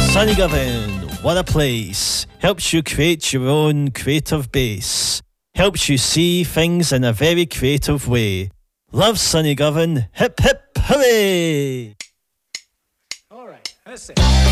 Sunny Govan, what a place. Helps you create your own creative base. Helps you see things in a very creative way. Love Sunny Govan. Hip hip hooray! All right, that's it.